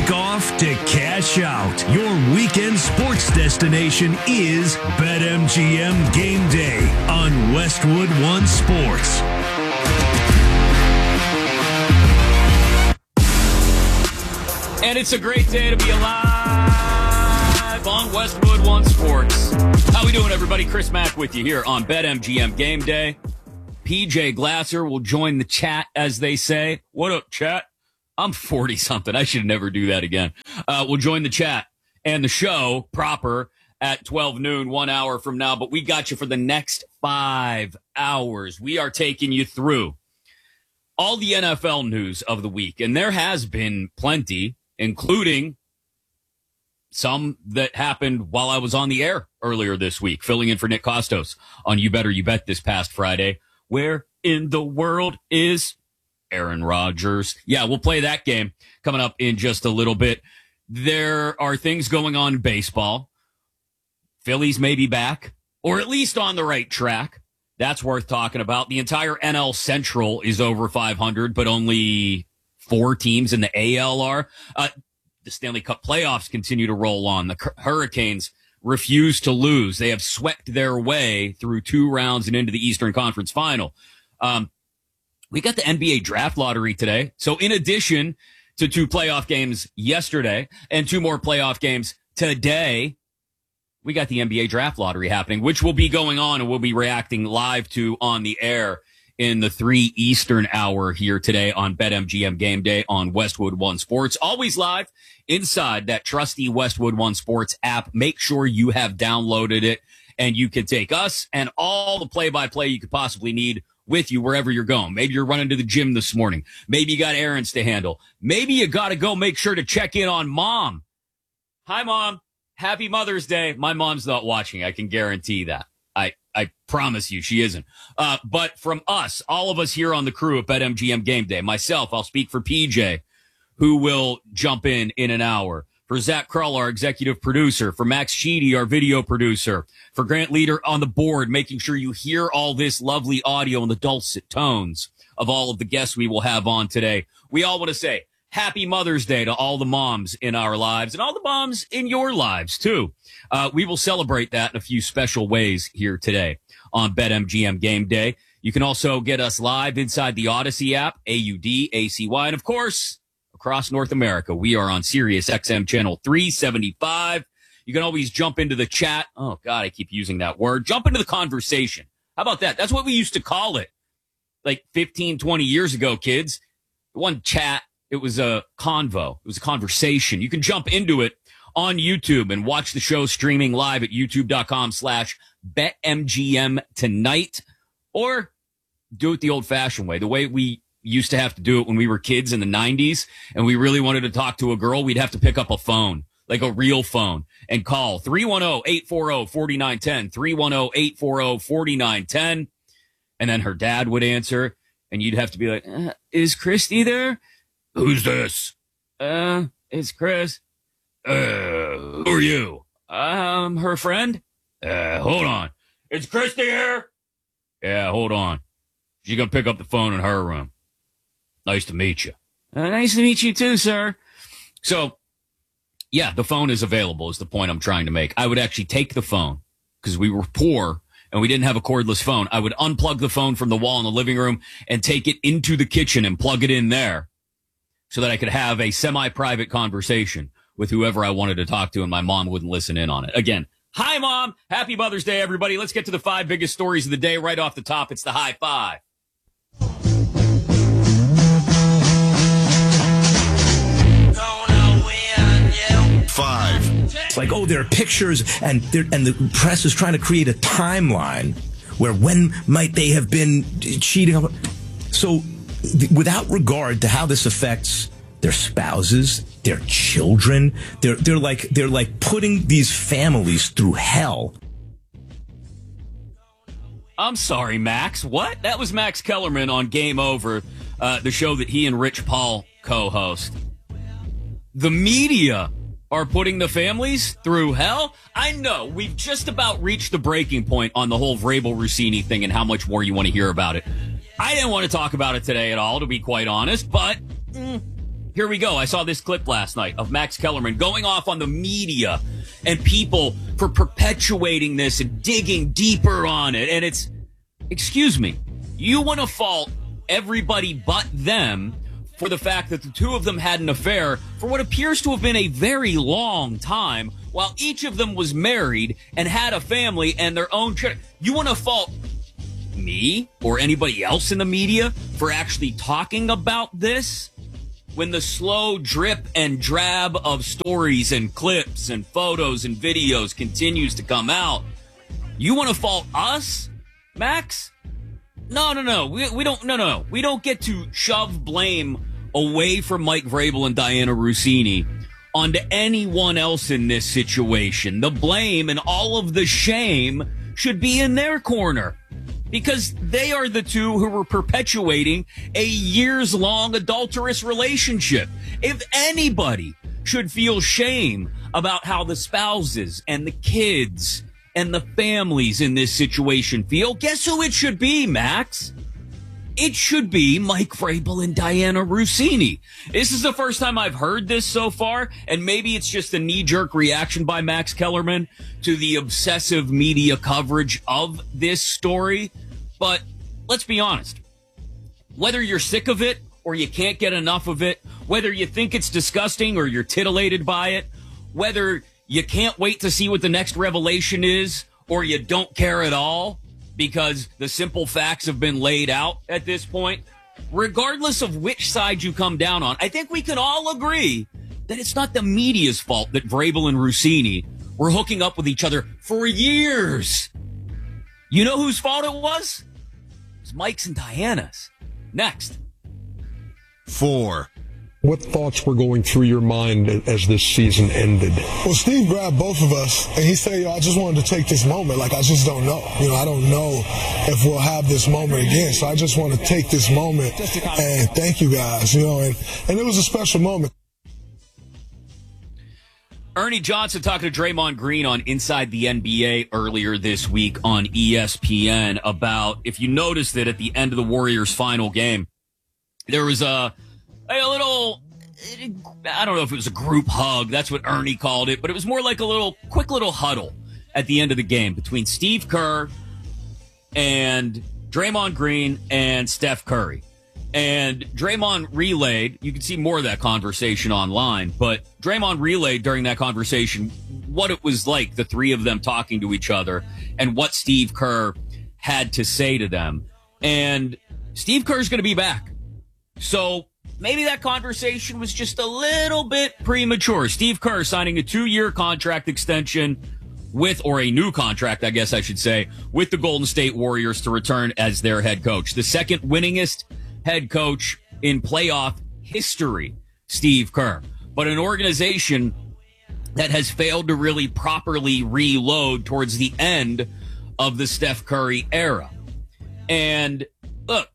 kick off to cash out. Your weekend sports destination is BetMGM Game Day on Westwood One Sports. And it's a great day to be alive on Westwood One Sports. How we doing, everybody? Chris Mack with you here on BetMGM Game Day. PJ Glasser will join the chat, as they say. What up, chat? I'm 40-something. I should never do that again. We'll join the chat and the show proper at 12 noon, 1 hour from now. But we got you for the next 5 hours. We are taking you through all the NFL news of the week. And there has been plenty, including some that happened while I was on the air earlier this week, filling in for Nick Kostos on You Better You Bet this past Friday. Where in the world is Aaron Rodgers? Yeah, we'll play that game coming up in just a little bit. There are things going on in baseball. Phillies may be back, or at least on the right track. That's worth talking about. The entire NL Central is over 500, but only 4 teams in the AL are. The Stanley Cup playoffs continue to roll on. The Hurricanes refuse to lose. They have swept their way through 2 rounds and into the Eastern Conference Final. We got the NBA draft lottery today. So in addition to 2 playoff games yesterday and 2 more playoff games today, we got the NBA draft lottery happening, which will be going on and we'll be reacting live to on the air in the 3 Eastern hour here today on BetMGM Game Day on Westwood One Sports. Always live inside that trusty Westwood One Sports app. Make sure you have downloaded it and you can take us and all the play-by-play you could possibly need with you wherever you're going. Maybe you're running to the gym this morning. Maybe you got errands to handle. Maybe you got to go make sure to check in on Mom. Hi, Mom. Happy Mother's Day. My mom's not watching. I can guarantee that. I promise you she isn't. But from us, all of us here on the crew at BetMGM Game Day, myself, I'll speak for PJ, who will jump in an hour. For Zach Krull, our executive producer. For Max Sheedy, our video producer. For Grant Leader on the board, making sure you hear all this lovely audio and the dulcet tones of all of the guests we will have on today. We all want to say Happy Mother's Day to all the moms in our lives and all the moms in your lives, too. We will celebrate that in a few special ways here today on BetMGM Game Day. You can also get us live inside the Odyssey app, AUDACY, and of course, across North America, we are on Sirius XM channel 375. You can always jump into the chat. Oh, God, I keep using that word. Jump into the conversation. How about that? That's what we used to call it like 15, 20 years ago, kids. It wasn't chat. It was a convo. It was a conversation. You can jump into it on YouTube and watch the show streaming live at youtube.com/BetMGM tonight, or do it the old-fashioned way, the way we used to have to do it when we were kids in the 90s and we really wanted to talk to a girl. We'd have to pick up a phone, like a real phone, and call 310-840-4910, 310-840-4910. And then her dad would answer and you'd have to be like, is Christy there? Who's this? It's Chris. Who are you? Her friend? Hold on. It's Christy here? Yeah, hold on. She's gonna pick up the phone in her room. Nice to meet you. Nice to meet you too, sir. So, yeah, the phone is available is the point I'm trying to make. I would actually take the phone because we were poor and we didn't have a cordless phone. I would unplug the phone from the wall in the living room and take it into the kitchen and plug it in there so that I could have a semi-private conversation with whoever I wanted to talk to and my mom wouldn't listen in on it. Again, hi, Mom. Happy Mother's Day, everybody. Let's get to the 5 biggest stories of the day right off the top. It's the High Five. It's like, oh, there are pictures, and the press is trying to create a timeline where when might they have been cheating. So without regard to how this affects their spouses, their children, they're like putting these families through hell. I'm sorry, Max. What? That was Max Kellerman on Game Over, the show that he and Rich Paul co-host. The media are putting the families through hell? I know. We've just about reached the breaking point on the whole Vrabel Rossini thing and how much more you want to hear about it. I didn't want to talk about it today at all, to be quite honest, but here we go. I saw this clip last night of Max Kellerman going off on the media and people for perpetuating this and digging deeper on it. And it's, excuse me, you want to fault everybody but them for the fact that the two of them had an affair for what appears to have been a very long time, while each of them was married and had a family and their own children. You want to fault me or anybody else in the media for actually talking about this when the slow drip and drab of stories and clips and photos and videos continues to come out? You want to fault us, Max? No. We don't. No. We don't get to shove blame away from Mike Vrabel and Diana Russini onto anyone else in this situation. The blame and all of the shame should be in their corner because they are the two who were perpetuating a years-long adulterous relationship. If anybody should feel shame about how the spouses and the kids and the families in this situation feel, guess who it should be, Max? It should be Mike Vrabel and Diana Russini. This is the first time I've heard this so far, and maybe it's just a knee-jerk reaction by Max Kellerman to the obsessive media coverage of this story. But let's be honest. Whether you're sick of it or you can't get enough of it, whether you think it's disgusting or you're titillated by it, whether you can't wait to see what the next revelation is or you don't care at all, because the simple facts have been laid out at this point, regardless of which side you come down on, I think we can all agree that it's not the media's fault that Vrabel and Russini were hooking up with each other for years. You know whose fault it was? It was Mike's and Diana's. Next. 4. What thoughts were going through your mind as this season ended? Well, Steve grabbed both of us, and he said, I just wanted to take this moment. I just don't know. I don't know if we'll have this moment again, so I just want to take this moment and thank you guys, and it was a special moment. Ernie Johnson talking to Draymond Green on Inside the NBA earlier this week on ESPN about, if you noticed that at the end of the Warriors' final game, there was a little, I don't know if it was a group hug. That's what Ernie called it. But it was more like a quick little huddle at the end of the game between Steve Kerr and Draymond Green and Steph Curry. And Draymond relayed, you can see more of that conversation online, but Draymond relayed during that conversation what it was like, the three of them talking to each other and what Steve Kerr had to say to them. And Steve Kerr's going to be back. So maybe that conversation was just a little bit premature. Steve Kerr signing a 2-year contract extension or a new contract, I guess I should say, with the Golden State Warriors to return as their head coach. The second winningest head coach in playoff history, Steve Kerr. But an organization that has failed to really properly reload towards the end of the Steph Curry era. And look,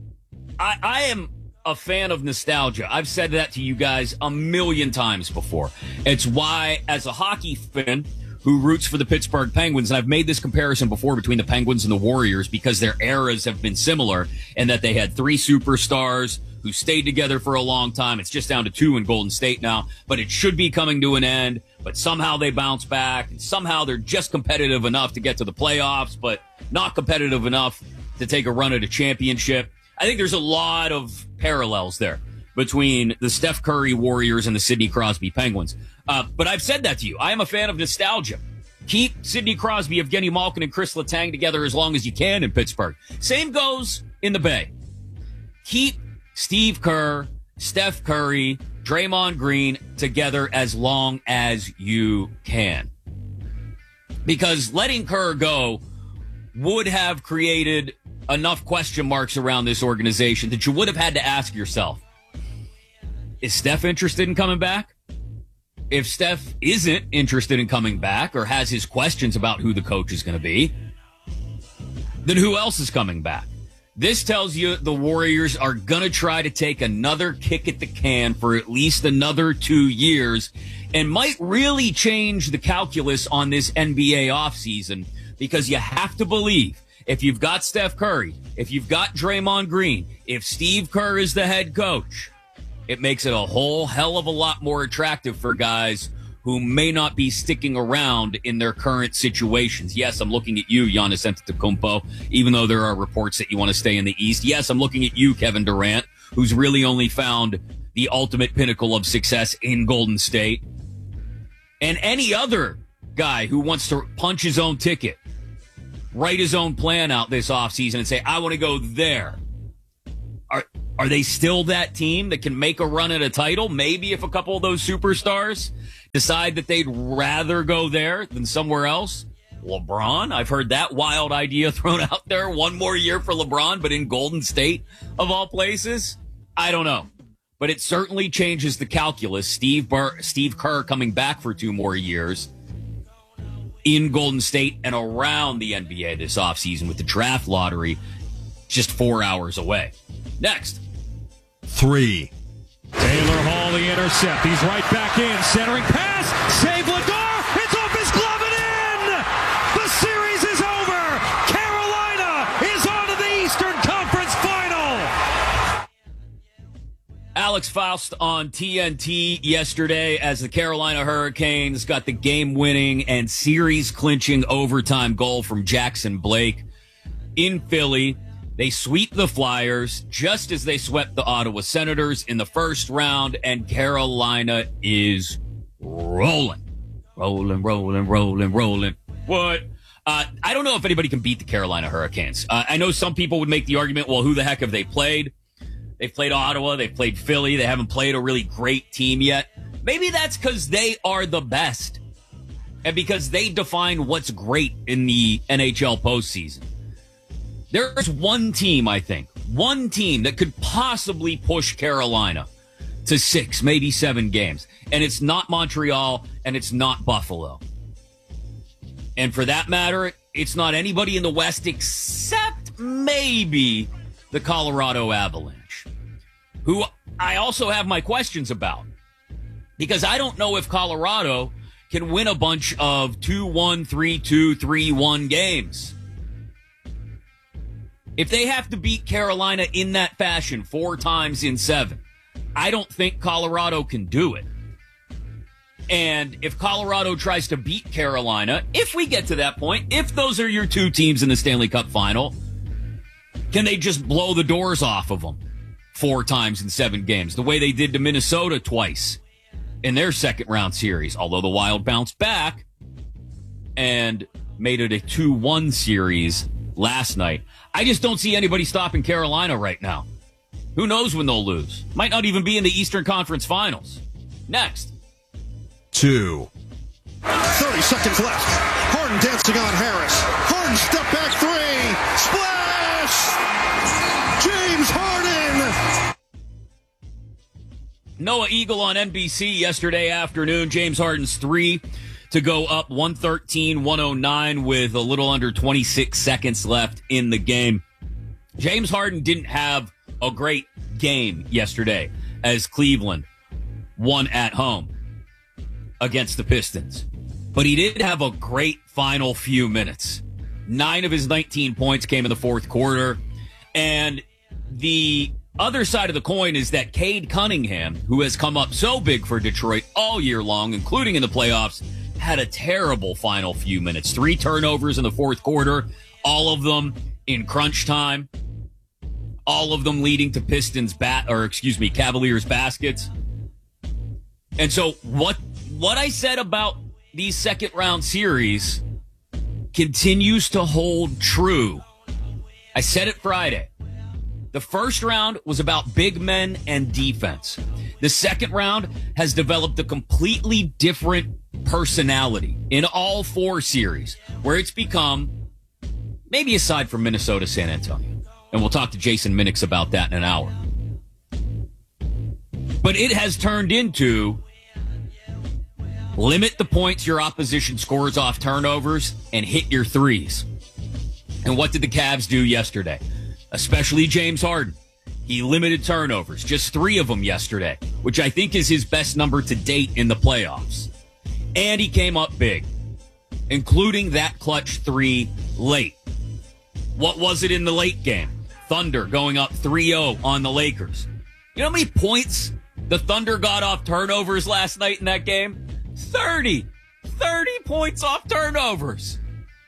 I am a fan of nostalgia. I've said that to you guys a million times before. It's why, as a hockey fan who roots for the Pittsburgh Penguins, and I've made this comparison before between the Penguins and the Warriors because their eras have been similar and that they had 3 superstars who stayed together for a long time. It's just down to 2 in Golden State now, but it should be coming to an end. But somehow they bounce back, and somehow they're just competitive enough to get to the playoffs, but not competitive enough to take a run at a championship. I think there's a lot of parallels there between the Steph Curry Warriors and the Sidney Crosby Penguins. But I've said that to you. I am a fan of nostalgia. Keep Sidney Crosby, Evgeny Malkin, and Chris Letang together as long as you can in Pittsburgh. Same goes in the Bay. Keep Steve Kerr, Steph Curry, Draymond Green together as long as you can. Because letting Kerr go would have created enough question marks around this organization that you would have had to ask yourself, is Steph interested in coming back? If Steph isn't interested in coming back or has his questions about who the coach is going to be, then who else is coming back? This tells you the Warriors are going to try to take another kick at the can for at least another 2 years and might really change the calculus on this NBA offseason, because you have to believe if you've got Steph Curry, if you've got Draymond Green, if Steve Kerr is the head coach, it makes it a whole hell of a lot more attractive for guys who may not be sticking around in their current situations. Yes, I'm looking at you, Giannis Antetokounmpo, even though there are reports that you want to stay in the East. Yes, I'm looking at you, Kevin Durant, who's really only found the ultimate pinnacle of success in Golden State. And any other guy who wants to punch his own ticket, write his own plan out this offseason and say, I want to go there. Are they still that team that can make a run at a title? Maybe if a couple of those superstars decide that they'd rather go there than somewhere else. LeBron, I've heard that wild idea thrown out there. One more year for LeBron, but in Golden State, of all places. I don't know. But it certainly changes the calculus. Steve Kerr coming back for 2 more years in Golden State and around the NBA this offseason with the draft lottery just 4 hours away. Next. 3. Taylor Hall, the intercept. He's right back in. Centering pass. Save Ladar. It's off his glove and in. The series is over. Carolina is on to the Eastern Conference Final. Alex Faust on TNT yesterday as the Carolina Hurricanes got the game-winning and series-clinching overtime goal from Jackson Blake in Philly. They sweep the Flyers just as they swept the Ottawa Senators in the first round, and Carolina is rolling. Rolling. What? I don't know if anybody can beat the Carolina Hurricanes. I know some people would make the argument, well, who the heck have they played? They've played Ottawa. They've played Philly. They haven't played a really great team yet. Maybe that's because they are the best and because they define what's great in the NHL postseason. There's one team, I think, that could possibly push Carolina to 6, maybe 7 games. And it's not Montreal, and it's not Buffalo. And for that matter, it's not anybody in the West except maybe the Colorado Avalanche, who I also have my questions about. Because I don't know if Colorado can win a bunch of 2-1, 3-2, 3-1 games. If they have to beat Carolina in that fashion 4 times in 7, I don't think Colorado can do it. And if Colorado tries to beat Carolina, if we get to that point, if those are your 2 teams in the Stanley Cup final, can they just blow the doors off of them 4 times in 7 games, the way they did to Minnesota twice in their second round series, although the Wild bounced back and made it a 2-1 series last night. I just don't see anybody stopping Carolina right now. Who knows when they'll lose? Might not even be in the Eastern Conference Finals. Next. 2. 30 seconds left. Harden dancing on Harris. Harden step back 3. Splash! James Harden! Noah Eagle on NBC yesterday afternoon. James Harden's 3 to go up 113-109 with a little under 26 seconds left in the game. James Harden didn't have a great game yesterday as Cleveland won at home against the Pistons. But he did have a great final few minutes. 9 of his 19 points came in the fourth quarter. And the other side of the coin is that Cade Cunningham, who has come up so big for Detroit all year long, including in the playoffs, had a terrible final few minutes. 3 turnovers in the fourth quarter, all of them in crunch time, all of them leading to Cavaliers baskets. And so what I said about these second round series continues to hold true. I said it Friday. The first round was about big men and defense. The second round has developed a completely different personality in all 4 series, where it's become, maybe aside from Minnesota, San Antonio. And we'll talk to Jason Minix about that in an hour. But it has turned into limit the points your opposition scores off turnovers and hit your threes. And what did the Cavs do yesterday? Especially James Harden. He limited turnovers, just 3 of them yesterday, which I think is his best number to date in the playoffs. And he came up big, including that clutch 3 late. What was it in the late game? Thunder going up 3-0 on the Lakers. You know how many points The Thunder got off turnovers last night in that game. 30 points off turnovers.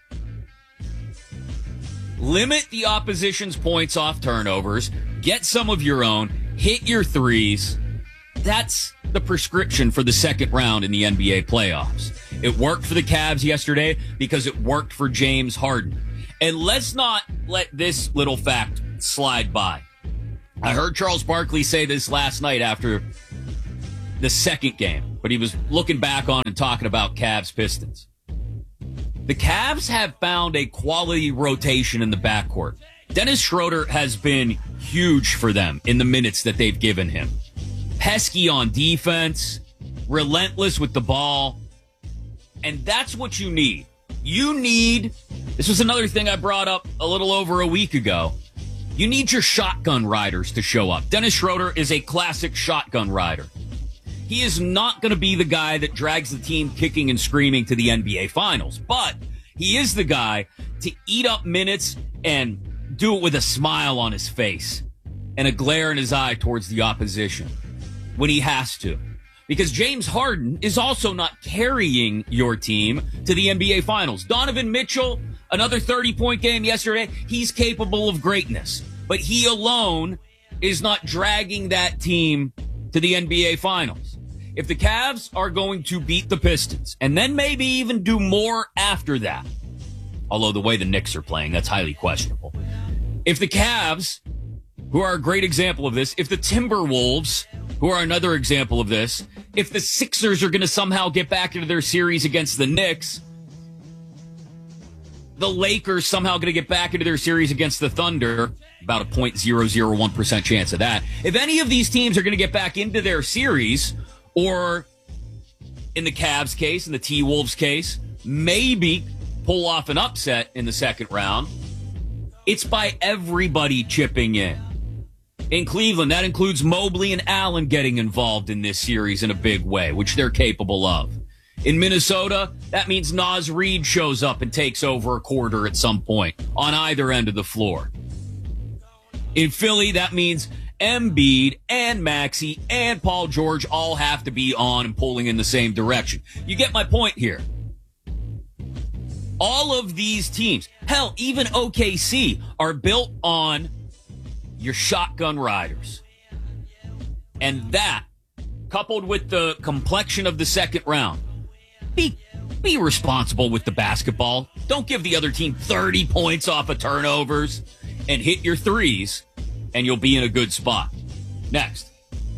Limit the opposition's points off turnovers. Get some of your own. Hit your threes. That's the prescription for the second round in the NBA playoffs. It worked for the Cavs yesterday because it worked for James Harden. And let's not let this little fact slide by. I heard Charles Barkley say this last night after the second game, but he was looking back on and talking about Cavs Pistons. The Cavs have found a quality rotation in the backcourt. Dennis Schroeder has been huge for them in the minutes that they've given him. Pesky on defense, relentless with the ball, and that's what you need. This was another thing I brought up a little over a week ago. You need your shotgun riders to show up. Dennis Schroeder is a classic shotgun rider. He is not going to be the guy that drags the team kicking and screaming to the NBA Finals, but he is the guy to eat up minutes and do it with a smile on his face and a glare in his eye towards the opposition when he has to. Because James Harden is also not carrying your team to the NBA Finals. Donovan Mitchell, another 30-point game yesterday. He's capable of greatness, but he alone is not dragging that team to the NBA Finals. If the Cavs are going to beat the Pistons and then maybe even do more after that, although the way the Knicks are playing, that's highly questionable. If the Cavs, who are a great example of this, if the Timberwolves, who are another example of this, if the Sixers are going to somehow get back into their series against the Knicks, the Lakers somehow going to get back into their series against the Thunder, about a 0.001% chance of that. If any of these teams are going to get back into their series, or in the Cavs case, in the T-Wolves case, maybe pull off an upset in the second round, it's by everybody chipping in. In Cleveland, that includes Mobley and Allen getting involved in this series in a big way, which they're capable of. In Minnesota, that means Naz Reid shows up and takes over a quarter at some point on either end of the floor. In Philly, that means Embiid and Maxey and Paul George all have to be on and pulling in the same direction. You get my point here. All of these teams, hell, even OKC, are built on your shotgun riders. And that, coupled with the complexion of the second round, be responsible with the basketball. Don't give the other team 30 points off of turnovers, and hit your threes, and you'll be in a good spot. Next.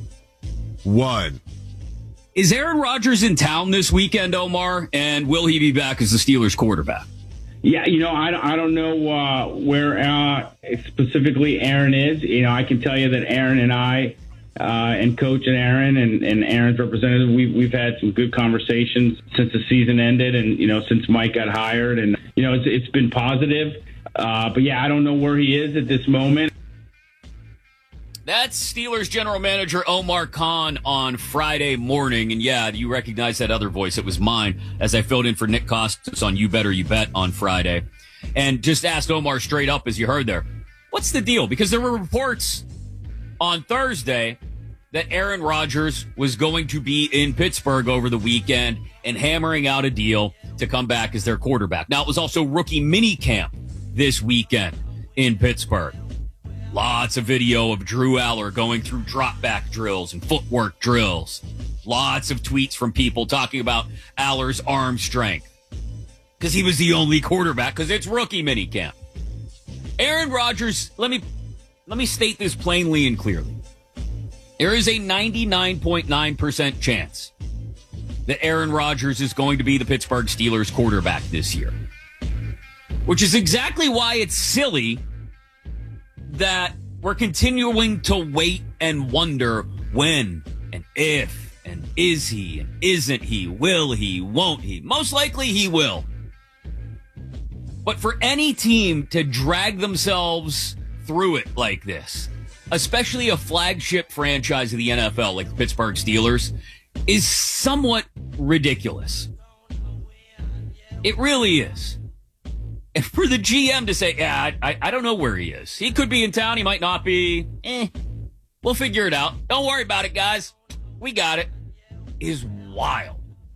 1. Is Aaron Rodgers in town this weekend, Omar? And will he be back as the Steelers quarterback? Yeah, I don't know where specifically Aaron is. I can tell you that Aaron and I and Coach and Aaron and Aaron's representative, we've had some good conversations since the season ended, and since Mike got hired, and it's been positive. But yeah, I don't know where he is at this moment. That's Steelers general manager Omar Khan on Friday morning. And yeah, you recognize that other voice. It was mine as I filled in for Nick Costas on You Better You Bet on Friday. And just asked Omar straight up, as you heard there, what's the deal? Because there were reports on Thursday that Aaron Rodgers was going to be in Pittsburgh over the weekend and hammering out a deal to come back as their quarterback. Now, it was also rookie mini camp this weekend in Pittsburgh. Lots of video of Drew Aller going through drop back drills and footwork drills. Lots of tweets from people talking about Aller's arm strength because he was the only quarterback, because it's rookie minicamp. Aaron Rodgers, let me state this plainly and clearly. There is a 99.9% chance that Aaron Rodgers is going to be the Pittsburgh Steelers quarterback this year, which is exactly why it's silly that we're continuing to wait and wonder when and if and is he and isn't he, will he, won't he. Most likely he will. But for any team to drag themselves through it like this, especially a flagship franchise of the NFL like the Pittsburgh Steelers, is somewhat ridiculous. It really is. And for the GM to say, yeah, I don't know where he is. He could be in town. He might not be. We'll figure it out. Don't worry about it, guys. we got it, is wild.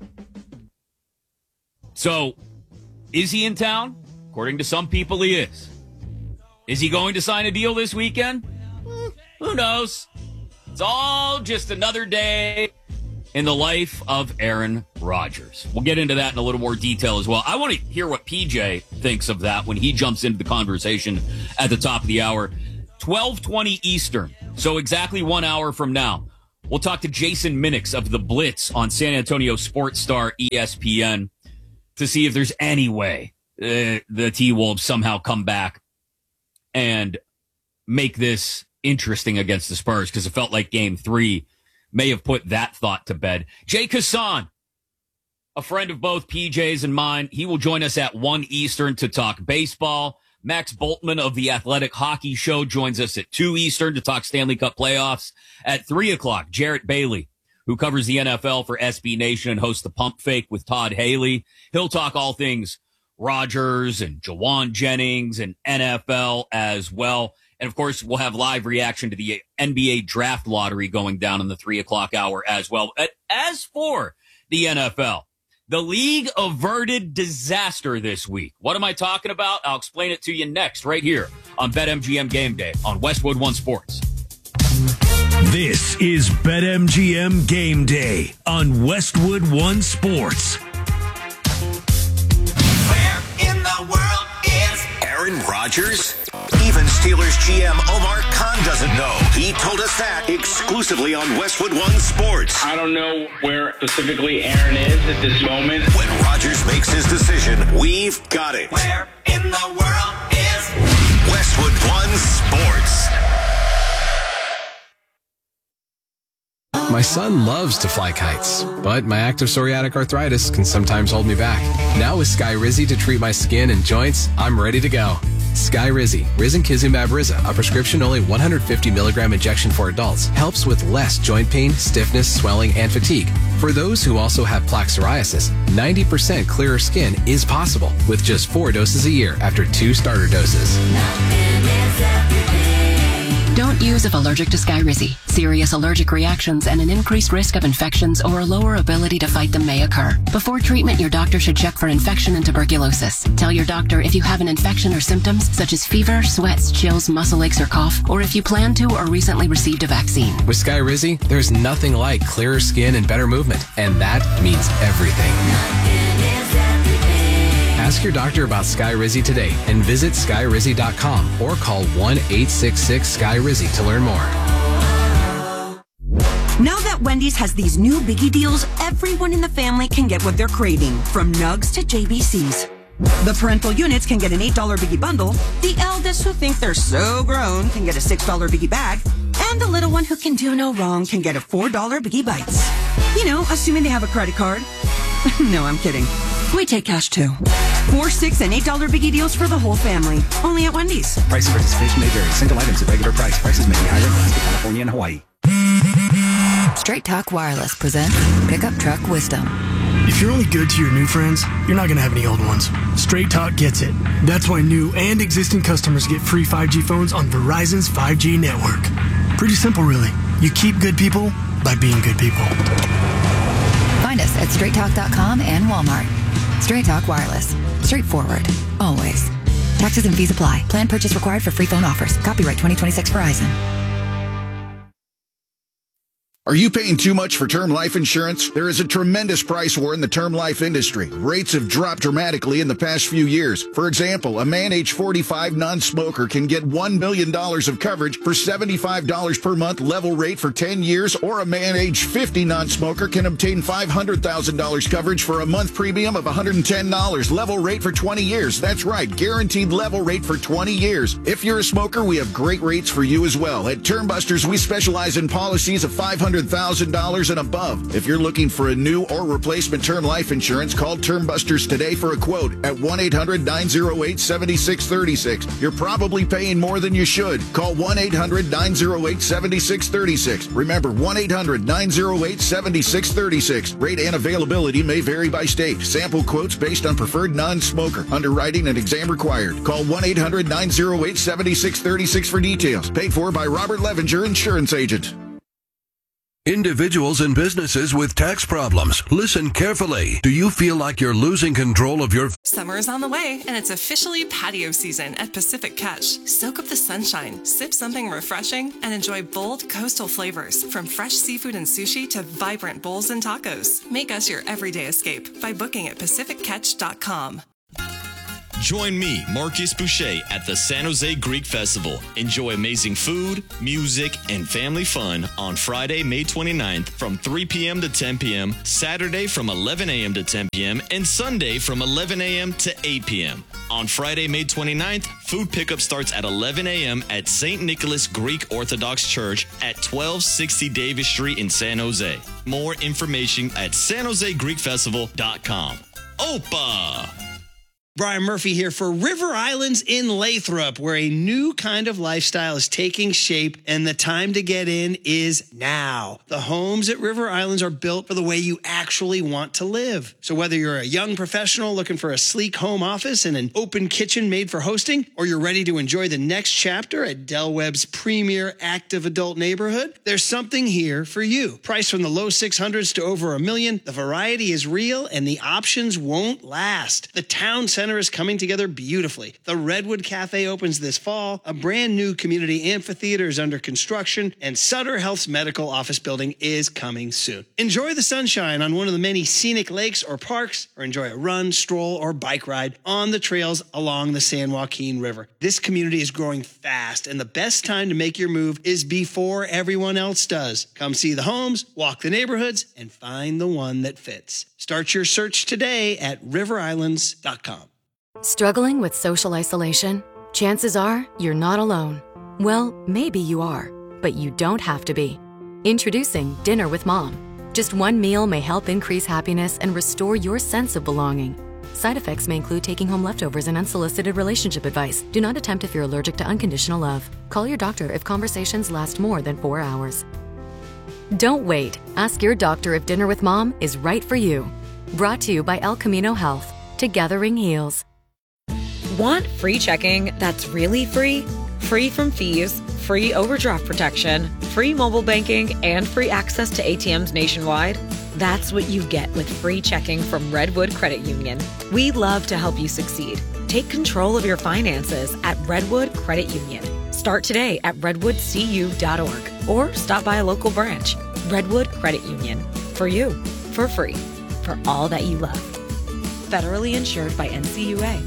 So, is he in town? According to some people, he is. Is he going to sign a deal this weekend? Who knows? It's all just another day in the life of Aaron Rodgers. We'll get into that in a little more detail as well. I want to hear what PJ thinks of that when he jumps into the conversation at the top of the hour. 12:20 Eastern, so exactly 1 hour from now. We'll talk to Jason Minix of The Blitz on San Antonio Sports Star ESPN to see if there's any way the T-Wolves somehow come back and make this interesting against the Spurs, because it felt like Game 3 may have put that thought to bed. Jay Kassan, a friend of both PJ's and mine, he will join us at 1 Eastern to talk baseball. Max Boltman of the Athletic Hockey Show joins us at 2 Eastern to talk Stanley Cup playoffs. At 3 o'clock, Jarrett Bailey, who covers the NFL for SB Nation and hosts the Pump Fake with Todd Haley. He'll talk all things Rodgers and Jawan Jennings and NFL as well. And, of course, we'll have live reaction to the NBA draft lottery going down in the 3 o'clock hour as well. As for the NFL, the league averted disaster this week. What am I talking about? I'll explain it to you next, right here on BetMGM Game Day on Westwood One Sports. This is BetMGM Game Day on Westwood One Sports. Where in the world is Aaron Rodgers? Even Steelers GM Omar Khan doesn't know. He told us that exclusively on Westwood One Sports. I don't know where specifically Aaron is at this moment. When Rodgers makes his decision, we've got it. Where in the world is Westwood One Sports? My son loves to fly kites, but my active psoriatic arthritis can sometimes hold me back. Now with Skyrizi to treat my skin and joints, I'm ready to go. Skyrizi, Risankizumab Riza, a prescription-only 150 milligram injection for adults, helps with less joint pain, stiffness, swelling, and fatigue. For those who also have plaque psoriasis, 90% clearer skin is possible with just 4 doses a year after 2 starter doses. Don't use if allergic to Skyrizi. Serious allergic reactions and an increased risk of infections or a lower ability to fight them may occur. Before treatment, your doctor should check for infection and tuberculosis. Tell your doctor if you have an infection or symptoms such as fever, sweats, chills, muscle aches, or cough, or if you plan to or recently received a vaccine. With Skyrizi, there's nothing like clearer skin and better movement, and that means everything. Ask your doctor about Skyrizi today and visit Skyrizi.com or call 1-866-SKYRIZI to learn more. Now that Wendy's has these new biggie deals, everyone in the family can get what they're craving, from nugs to JBCs. The parental units can get an $8 biggie bundle, the eldest who think they're so grown can get a $6 biggie bag, and the little one who can do no wrong can get a $4 biggie bites. You know, assuming they have a credit card. No, I'm kidding. We take cash too. 4, 6, and $8 biggie deals for the whole family. Only at Wendy's. Price and participation may vary. Single items at regular price. Prices may be higher in Alaska, California, and Hawaii. Straight Talk Wireless presents Pickup Truck Wisdom. If you're only good to your new friends, you're not going to have any old ones. Straight Talk gets it. That's why new and existing customers get free 5G phones on Verizon's 5G network. Pretty simple, really. You keep good people by being good people. Find us at straighttalk.com and Walmart. Straight Talk Wireless. Straightforward. Always. Taxes and fees apply. Plan purchase required for free phone offers. Copyright 2026 Verizon. Are you paying too much for term life insurance? There is a tremendous price war in the term life industry. Rates have dropped dramatically in the past few years. For example, a man age 45 non-smoker can get $1 million of coverage for $75 per month level rate for 10 years, or a man age 50 non-smoker can obtain $500,000 coverage for a month premium of $110 level rate for 20 years. That's right, guaranteed level rate for 20 years. If you're a smoker, we have great rates for you as well. At Termbusters, we specialize in policies of $500,000 and above. If you're looking for a new or replacement term life insurance, call Termbusters today for a quote at 1-800-908-7636. You're probably paying more than you should. Call 1-800-908-7636. Remember, 1-800-908-7636. Rate and availability may vary by state. Sample quotes based on preferred non-smoker. Underwriting and exam required. Call 1-800-908-7636 for details. Paid for by Robert Levinger, Insurance Agent. Individuals and businesses with tax problems, listen carefully. Do you feel like you're losing control of your... Summer is on the way, and it's officially patio season at Pacific Catch. Soak up the sunshine, sip something refreshing, and enjoy bold coastal flavors from fresh seafood and sushi to vibrant bowls and tacos. Make us your everyday escape by booking at PacificCatch.com. Join me, Marcus Boucher, at the San Jose Greek Festival. Enjoy amazing food, music, and family fun on Friday, May 29th from 3 p.m. to 10 p.m., Saturday from 11 a.m. to 10 p.m., and Sunday from 11 a.m. to 8 p.m. On Friday, May 29th, food pickup starts at 11 a.m. at St. Nicholas Greek Orthodox Church at 1260 Davis Street in San Jose. More information at sanjosegreekfestival.com. Opa! Brian Murphy here for River Islands in Lathrop, where a new kind of lifestyle is taking shape, and the time to get in is now. The homes at River Islands are built for the way you actually want to live. So whether you're a young professional looking for a sleek home office and an open kitchen made for hosting, or you're ready to enjoy the next chapter at Del Webb's premier active adult neighborhood, there's something here for you. Priced from the low 600s to over $1 million, the variety is real and the options won't last. The town center is coming together beautifully. The Redwood Cafe opens this fall, a brand new community amphitheater is under construction, and Sutter Health's medical office building is coming soon. Enjoy the sunshine on one of the many scenic lakes or parks, or enjoy a run, stroll, or bike ride on the trails along the San Joaquin River. This community is growing fast, and the best time to make your move is before everyone else does. Come see the homes, walk the neighborhoods, and find the one that fits. Start your search today at riverislands.com. Struggling with social isolation? Chances are you're not alone. Well, maybe you are, but you don't have to be. Introducing Dinner with Mom. Just one meal may help increase happiness and restore your sense of belonging. Side effects may include taking home leftovers and unsolicited relationship advice. Do not attempt if you're allergic to unconditional love. Call your doctor if conversations last more than 4 hours. Don't wait. Ask your doctor if Dinner with Mom is right for you. Brought to you by El Camino Health. Togethering heals. Want free checking that's really free? Free from fees, free overdraft protection, free mobile banking, and free access to ATMs nationwide? That's what you get with free checking from Redwood Credit Union. We love to help you succeed. Take control of your finances at Redwood Credit Union. Start today at redwoodcu.org or stop by a local branch. Redwood Credit Union. For you, for free, for all that you love. Federally insured by NCUA.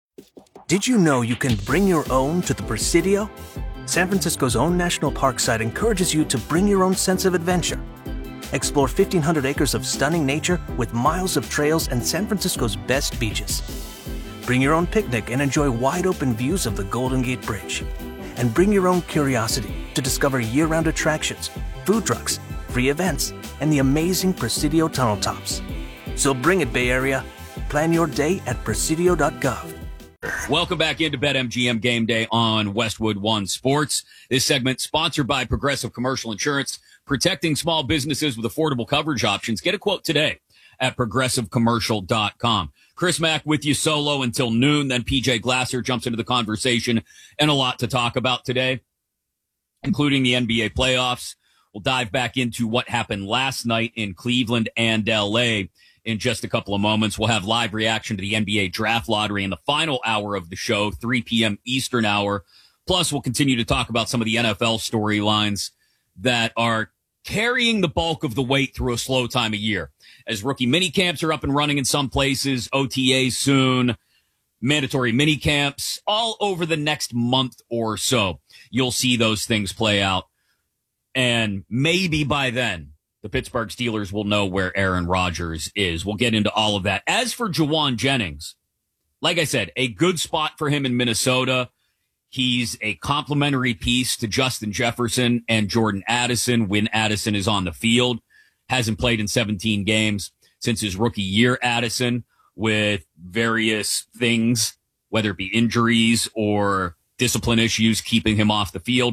Did you know you can bring your own to the Presidio? San Francisco's own national park site encourages you to bring your own sense of adventure. Explore 1,500 acres of stunning nature with miles of trails and San Francisco's best beaches. Bring your own picnic and enjoy wide-open views of the Golden Gate Bridge. And bring your own curiosity to discover year-round attractions, food trucks, free events, and the amazing Presidio tunnel tops. So bring it, Bay Area. Plan your day at presidio.gov. Welcome back into BetMGM Game Day on Westwood One Sports. This segment sponsored by Progressive Commercial Insurance, protecting small businesses with affordable coverage options. Get a quote today at progressivecommercial.com. Chris Mack with you solo until noon. Then PJ Glasser jumps into the conversation, and a lot to talk about today, including the NBA playoffs. We'll dive back into what happened last night in Cleveland and LA in just a couple of moments. We'll have live reaction to the NBA draft lottery in the final hour of the show, 3 p.m. Eastern hour. Plus, we'll continue to talk about some of the NFL storylines that are carrying the bulk of the weight through a slow time of year. As rookie minicamps are up and running in some places, OTAs soon, mandatory minicamps, all over the next month or so. You'll see those things play out. And maybe by then, the Pittsburgh Steelers will know where Aaron Rodgers is. We'll get into all of that. As for Jauan Jennings, like I said, a good spot for him in Minnesota. He's a complementary piece to Justin Jefferson and Jordan Addison when Addison is on the field. Hasn't played in 17 games since his rookie year, Addison, with various things, whether it be injuries or discipline issues, keeping him off the field.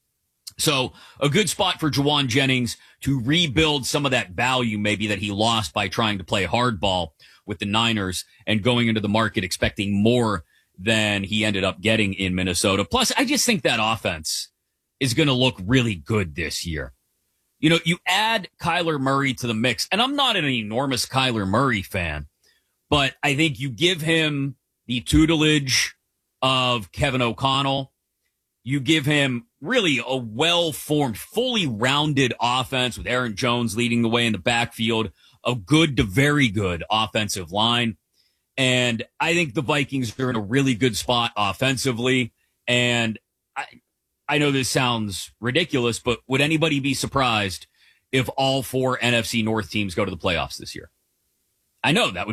So a good spot for Jauan Jennings to rebuild some of that value maybe that he lost by trying to play hardball with the Niners and going into the market expecting more than he ended up getting in Minnesota. Plus, I just think that offense is going to look really good this year. You know, you add Kyler Murray to the mix, and I'm not an enormous Kyler Murray fan, but I think you give him the tutelage of Kevin O'Connell. You give him really a well-formed, fully rounded offense with Aaron Jones leading the way in the backfield, a good to very good offensive line. And I think the Vikings are in a really good spot offensively. And I know this sounds ridiculous, but would anybody be surprised if all 4 NFC North teams go to the playoffs this year? I know that would